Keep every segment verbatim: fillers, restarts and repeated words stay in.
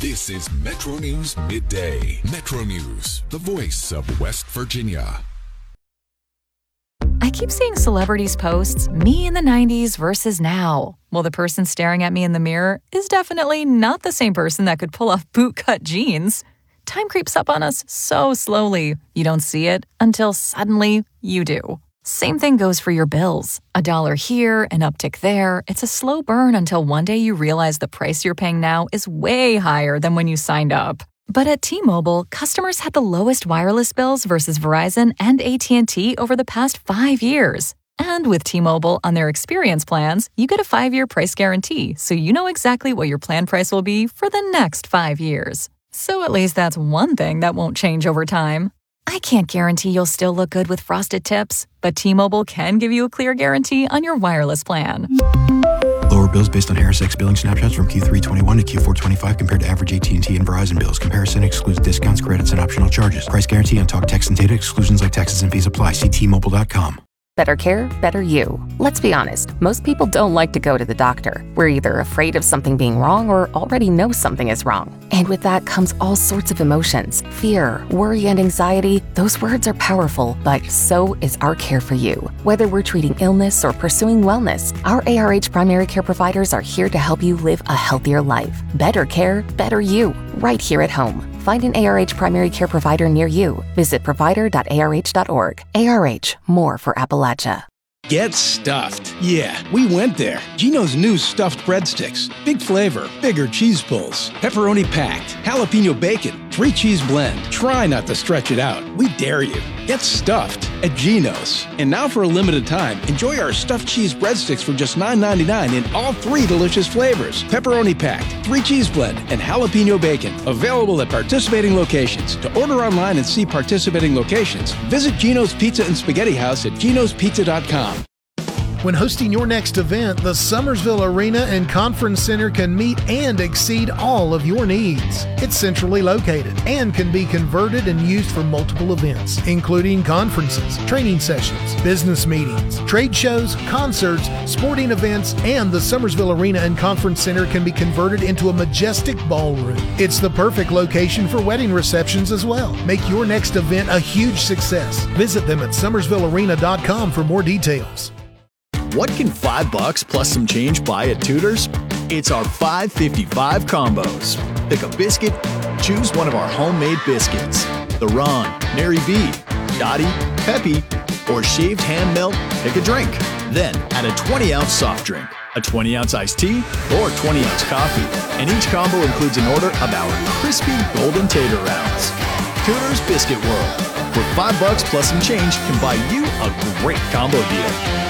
This is Metro News Midday. Metro News, the voice of West Virginia. I keep seeing celebrities posts, me in the nineties versus now. Well, the person staring at me in the mirror is definitely not the same person that could pull off bootcut jeans. Time creeps up on us so slowly. You don't see it until suddenly you do. Same thing goes for your bills. A dollar here, an uptick there. It's a slow burn until one day you realize the price you're paying now is way higher than when you signed up. But at T-Mobile, customers had the lowest wireless bills versus Verizon and A T and T over the past five years. And with T-Mobile on their experience plans, you get a five-year price guarantee, so you know exactly what your plan price will be for the next five years. So at least that's one thing that won't change over time. I can't guarantee you'll still look good with frosted tips, but T-Mobile can give you a clear guarantee on your wireless plan. Lower bills based on Harris X billing snapshots from Q three twenty-one to Q four twenty-five compared to average A T and T and Verizon bills. Comparison excludes discounts, credits, and optional charges. Price guarantee on talk, text, and data. Exclusions like taxes and fees apply. See T Mobile dot com. Better care, better you. Let's be honest, most people don't like to go to the doctor. We're either afraid of something being wrong or already know something is wrong. And with that comes all sorts of emotions. Fear, worry, and anxiety. Those words are powerful, but so is our care for you. Whether we're treating illness or pursuing wellness, our A R H primary care providers are here to help you live a healthier life. Better care, better you. Right here at home. Find an A R H primary care provider near you. Visit provider dot A R H dot org. A R H, more for Appalachia. Get stuffed. Yeah, we went there. Geno's new stuffed breadsticks. Big flavor, bigger cheese pulls, pepperoni packed, jalapeno bacon, three cheese blend. Try not to stretch it out. We dare you. Get stuffed at Geno's. And now for a limited time, enjoy our stuffed cheese breadsticks for just nine ninety-nine in all three delicious flavors. Pepperoni packed, three cheese blend, and jalapeno bacon. Available at participating locations. To order online and see participating locations, visit Geno's Pizza and Spaghetti House at genos pizza dot com. When hosting your next event, the Summersville Arena and Conference Center can meet and exceed all of your needs. It's centrally located and can be converted and used for multiple events, including conferences, training sessions, business meetings, trade shows, concerts, sporting events, and the Summersville Arena and Conference Center can be converted into a majestic ballroom. It's the perfect location for wedding receptions as well. Make your next event a huge success. Visit them at summersville arena dot com for more details. What can five bucks plus some change buy at Tudor's? It's our five fifty-five combos. Pick a biscuit, choose one of our homemade biscuits. The Ron, Mary B, Dottie, Peppy, or shaved ham melt, pick a drink. Then add a twenty ounce soft drink, a twenty ounce iced tea, or twenty ounce coffee. And each combo includes an order of our crispy golden tater rounds. Tudor's Biscuit World, where five bucks plus some change can buy you a great combo deal.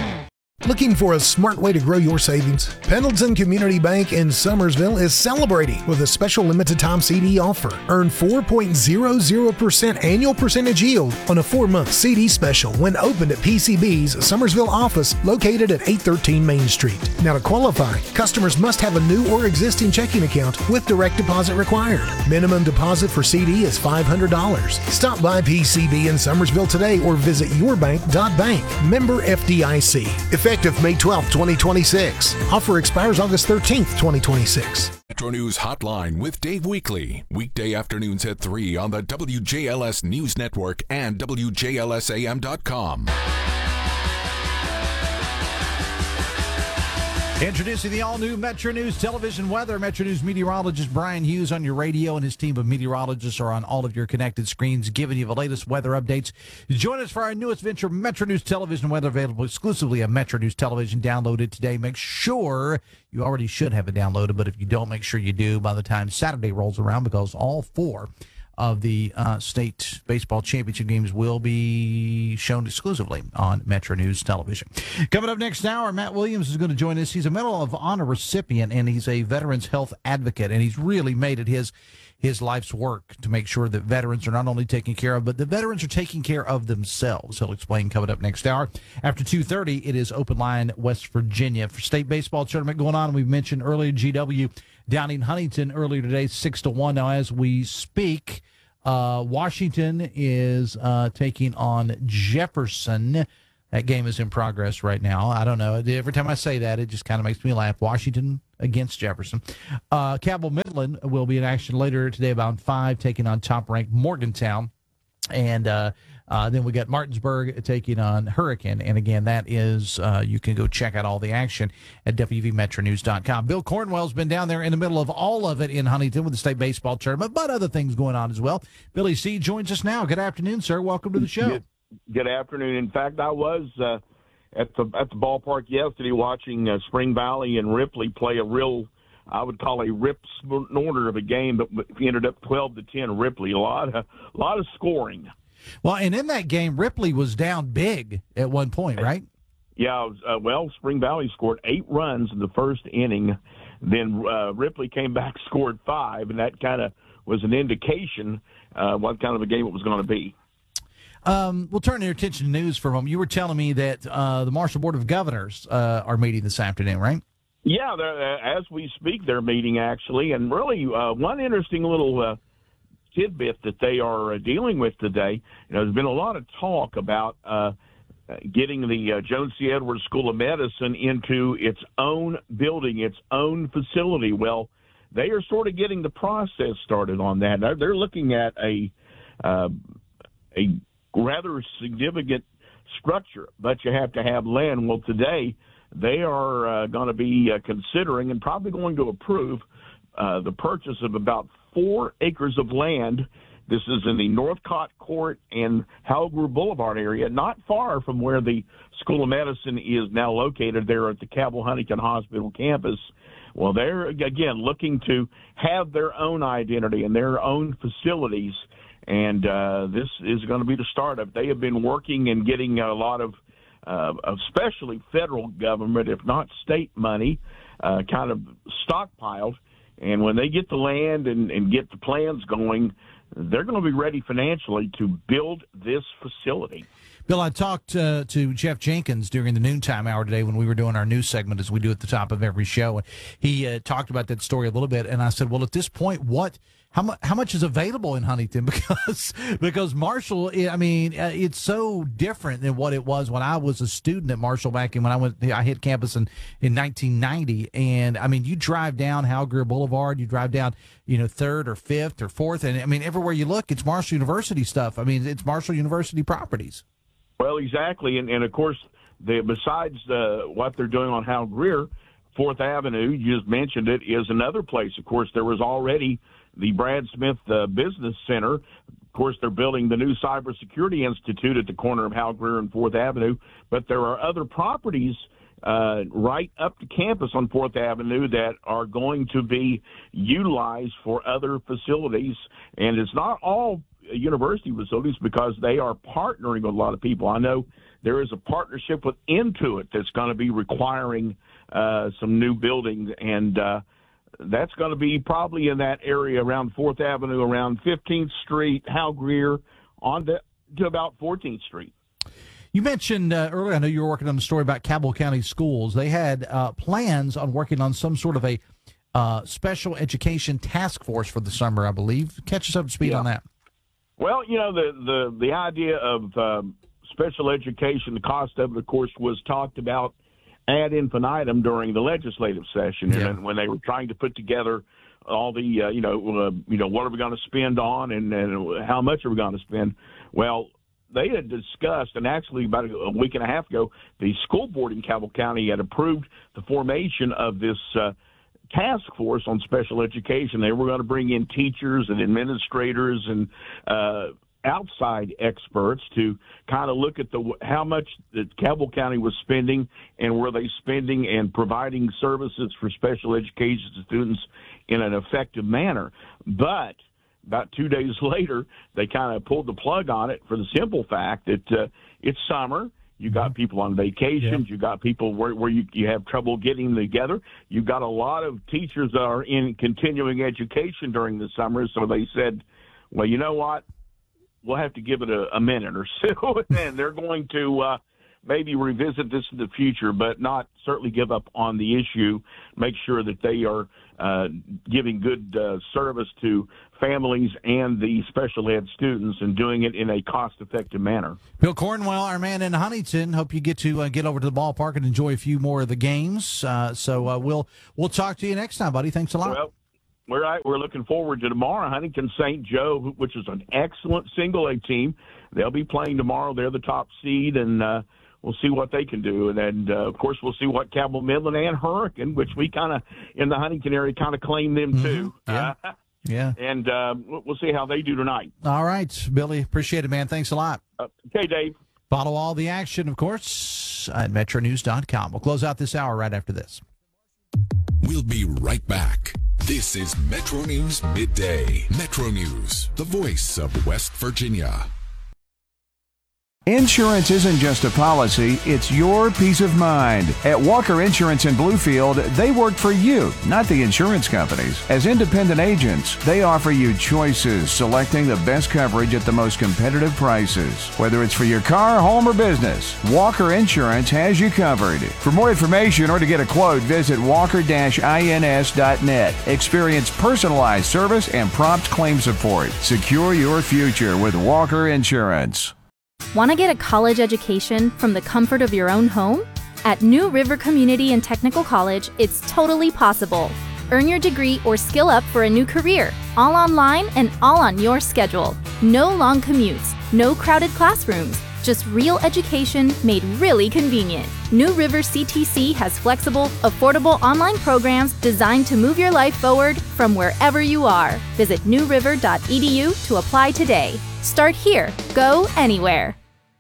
Looking for a smart way to grow your savings? Pendleton Community Bank in Summersville is celebrating with a special limited time C D offer. Earn four point zero zero percent annual percentage yield on a four-month C D special when opened at P C B's Summersville office located at eight thirteen Main Street. Now to qualify, customers must have a new or existing checking account with direct deposit required. Minimum deposit for C D is five hundred dollars. Stop by P C B in Summersville today or visit your bank dot bank. Member F D I C. Effective May twelfth, twenty twenty-six. Offer expires August thirteenth, twenty twenty-six. Metro News Hotline with Dave Weekley. Weekday afternoons at three on the W J L S News Network and W J L S A M dot com. Introducing the all-new Metro News television weather. Metro News meteorologist Brian Hughes on your radio, and his team of meteorologists are on all of your connected screens, giving you the latest weather updates. Join us for our newest venture, Metro News television weather, available exclusively at Metro News Television. Download it today. Make sure you already should have it downloaded, but if you don't, make sure you do by the time Saturday rolls around, because all four of the uh, state baseball championship games will be shown exclusively on Metro News Television. Coming up next hour, Matt Williams is going to join us. He's a Medal of Honor recipient, and he's a veterans health advocate, and he's really made it his his life's work to make sure that veterans are not only taken care of, but the veterans are taking care of themselves. He'll explain coming up next hour. After two thirty, it is Open Line West Virginia. For state baseball tournament going on, we mentioned earlier G W down in Huntington earlier today, six to one. Now, as we speak, uh, Washington is uh, taking on Jefferson. That game is in progress right now. I don't know. Every time I say that, it just kind of makes me laugh. Washington against Jefferson. Uh, Cabell Midland will be in action later today about five, taking on top-ranked Morgantown. And uh, uh, then we got Martinsburg taking on Hurricane. And, again, that is uh, you can go check out all the action at W V Metro News dot com. Bill Cornwell's been down there in the middle of all of it in Huntington with the state baseball tournament, but other things going on as well. Billy C. joins us now. Good afternoon, sir. Welcome to the show. Good, good afternoon. In fact, I was uh, at the at the ballpark yesterday watching uh, Spring Valley and Ripley play a real, I would call a rip snorter of a game, but we ended up twelve to ten Ripley. A lot of, a lot of scoring. Well, and in that game, Ripley was down big at one point, right? Yeah, uh, well, Spring Valley scored eight runs in the first inning. Then uh, Ripley came back, scored five, and that kind of was an indication uh, what kind of a game it was going to be. Um, we'll turn your attention to news for a moment. You were telling me that uh, the Marshall Board of Governors uh, are meeting this afternoon, right? Yeah, uh, as we speak, they're meeting, actually. And really, uh, one interesting little uh, tidbit that they are uh, dealing with today, you know, there's been a lot of talk about uh, getting the uh, Jones C. Edwards School of Medicine into its own building, its own facility. Well, they are sort of getting the process started on that. They're, they're looking at a uh, a rather significant structure, but you have to have land. Well, today they are uh, going to be uh, considering and probably going to approve uh, the purchase of about four acres of land. This is in the Northcott Court and Hal Greer Boulevard area, not far from where the School of Medicine is now located there at the Cabell Huntington Hospital campus. Well, they're, again, looking to have their own identity and their own facilities. And uh, this is going to be the start of it. They have been working and getting a lot of, uh, especially federal government, if not state money, uh, kind of stockpiled. And when they get the land and, and get the plans going, they're going to be ready financially to build this facility. Bill, I talked uh, to Jeff Jenkins during the noontime hour today when we were doing our news segment, as we do at the top of every show. And he uh, talked about that story a little bit. And I said, well, at this point, what, how much, how much is available in Huntington? Because, because Marshall, I mean, uh, it's so different than what it was when I was a student at Marshall back in when I went, I hit campus in, in nineteen ninety. And I mean, you drive down Hal Greer Boulevard, you drive down, you know, third or fifth or fourth. And I mean, everywhere you look, it's Marshall University stuff. I mean, it's Marshall University properties. Well, exactly, and, and of course, the, besides uh, what they're doing on Hal Greer, Fourth Avenue, you just mentioned it, is another place. Of course, there was already the Brad Smith uh, Business Center. Of course, they're building the new Cybersecurity Institute at the corner of Hal Greer and Fourth Avenue, but there are other properties uh, right up to campus on Fourth Avenue that are going to be utilized for other facilities, and it's not all university facilities because they are partnering with a lot of people. I know there is a partnership with Intuit that's going to be requiring uh, some new buildings, and uh, that's going to be probably in that area around Fourth Avenue, around fifteenth Street, Hal Greer, on to, to about fourteenth Street. You mentioned uh, earlier, I know you were working on a story about Cabell County schools. They had uh, plans on working on some sort of a uh, special education task force for the summer, I believe. Catch us up to speed yeah. on that. Well, you know, the, the, the idea of um, special education, the cost of it, of course, was talked about ad infinitum during the legislative session, yeah. and when they were trying to put together all the, uh, you know, uh, you know, what are we going to spend on and, and how much are we going to spend? Well, they had discussed, and actually about a week and a half ago, the school board in Cabell County had approved the formation of this uh, task force on special education. They were going to bring in teachers and administrators and uh, outside experts to kind of look at the how much that Cabell County was spending and were they spending and providing services for special education students in an effective manner. But about two days later, they kind of pulled the plug on it for the simple fact that uh, it's summer. You got people on vacations. Yeah. You got people where, where you, you have trouble getting together. You've got a lot of teachers that are in continuing education during the summer. So they said, well, you know what? We'll have to give it a, a minute or so. And they're going to uh, maybe revisit this in the future, but not certainly give up on the issue. Make sure that they are uh, giving good uh, service to families and the special ed students and doing it in a cost-effective manner. Bill Cornwell, our man in Huntington. Hope you get to uh, get over to the ballpark and enjoy a few more of the games. Uh, so uh, we'll we'll talk to you next time, buddy. Thanks a lot. Well, we're we're looking forward to tomorrow. Huntington Saint Joe, which is an excellent single A team. They'll be playing tomorrow. They're the top seed, and uh, we'll see what they can do. And then, uh, of course, we'll see what Cabell Midland and Hurricane, which we kind of, in the Huntington area, kind of claim them mm-hmm. too. Yeah. Uh, yeah. And uh, we'll see how they do tonight. All right, Billy. Appreciate it, man. Thanks a lot. Uh, okay, Dave. Follow all the action, of course, at metro news dot com. We'll close out this hour right after this. We'll be right back. This is Metro News Midday. Metro News, the voice of West Virginia. Insurance isn't just a policy, it's your peace of mind. At Walker Insurance in Bluefield, they work for you, not the insurance companies. As independent agents, they offer you choices, selecting the best coverage at the most competitive prices. Whether it's for your car, home, or business, Walker Insurance has you covered. For more information or to get a quote, visit walker dash ins dot net. Experience personalized service and prompt claim support. Secure your future with Walker Insurance. Want to get a college education from the comfort of your own home? At New River Community and Technical College, it's totally possible. Earn your degree or skill up for a new career, all online and all on your schedule. No long commutes, no crowded classrooms, just real education made really convenient. New River C T C has flexible, affordable online programs designed to move your life forward from wherever you are. Visit new river dot e d u to apply today. Start here. Go anywhere.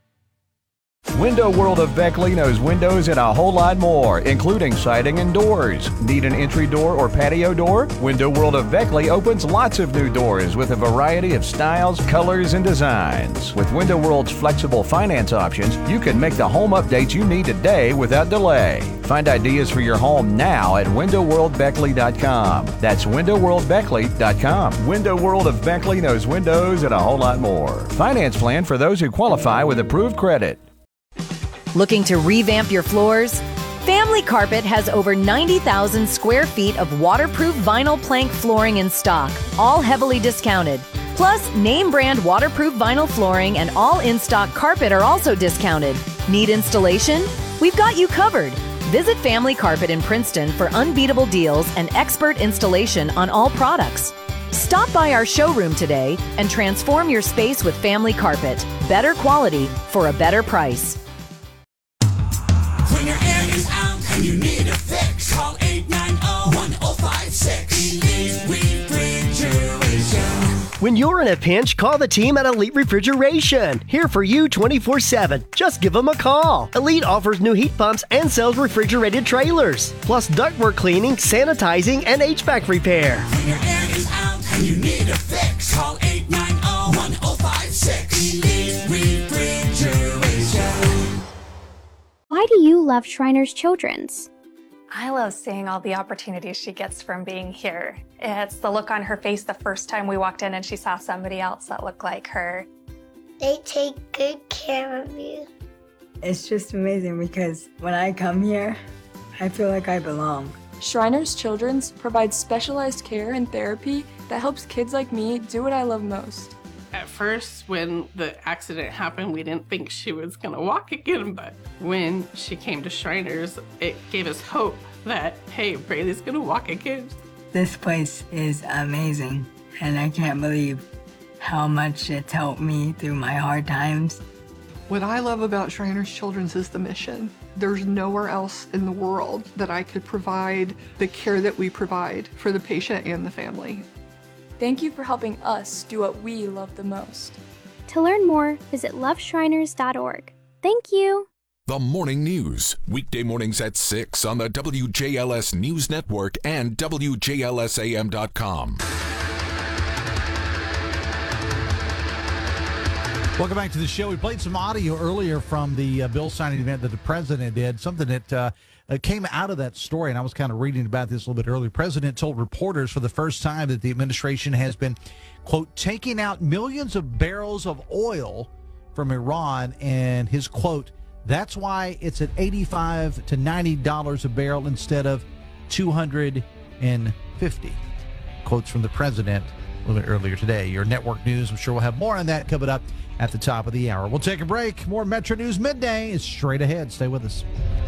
Window World of Beckley knows windows and a whole lot more, including siding and doors. Need an entry door or patio door? Window World of Beckley opens lots of new doors with a variety of styles, colors, and designs. With Window World's flexible finance options, you can make the home updates you need today without delay. Find ideas for your home now at window world beckley dot com. That's window world beckley dot com. Window World of Beckley knows windows and a whole lot more. Finance plan for those who qualify with approved credit. Looking to revamp your floors? Family Carpet has over ninety thousand square feet of waterproof vinyl plank flooring in stock, all heavily discounted. Plus, name brand waterproof vinyl flooring and all in-stock carpet are also discounted. Need installation? We've got you covered. Visit Family Carpet in Princeton for unbeatable deals and expert installation on all products. Stop by our showroom today and transform your space with Family Carpet. Better quality for a better price. When your air is out and you need a fix, call eight nine zero, one zero five six. Elite Refrigeration. When you're in a pinch, call the team at Elite Refrigeration. Here for you twenty-four seven. Just give them a call. Elite offers new heat pumps and sells refrigerated trailers, plus ductwork cleaning, sanitizing, and H V A C repair. When your air is out and you need a fix, call eight nine zero, one zero five six. Elite Refrigeration. Why do you love Shriners Children's? I love seeing all the opportunities she gets from being here. It's the look on her face the first time we walked in and she saw somebody else that looked like her. They take good care of you. It's just amazing because when I come here, I feel like I belong. Shriners Children's provides specialized care and therapy that helps kids like me do what I love most. At first, when the accident happened, we didn't think she was gonna walk again, but when she came to Shriners, it gave us hope that, hey, Braylee's gonna walk again. This place is amazing, and I can't believe how much it's helped me through my hard times. What I love about Shriners Children's is the mission. There's nowhere else in the world that I could provide the care that we provide for the patient and the family. Thank you for helping us do what we love the most. To learn more, visit love shriners dot org. Thank you. The Morning News, weekday mornings at six on the W J L S News Network and W J L S A M dot com. Welcome back to the show. We played some audio earlier from the uh, bill signing event that the president did, something that uh, uh, came out of that story, and I was kind of reading about this a little bit earlier. The president told reporters for the first time that the administration has been, quote, taking out millions of barrels of oil from Iran, and his quote, That's why it's at eighty-five to ninety dollars a barrel instead of two hundred fifty. Quotes from the president a little bit earlier today. Your network news, I'm sure we'll have more on that coming up at the top of the hour. We'll take a break. More Metro News Midday is straight ahead. Stay with us.